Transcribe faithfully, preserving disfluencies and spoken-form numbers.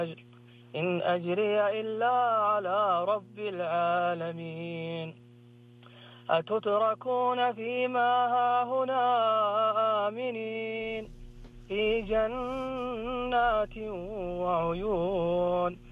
إن أجري إلا على رب العالمين. أتتركون فيما هاهنا آمنين في جنات وعيون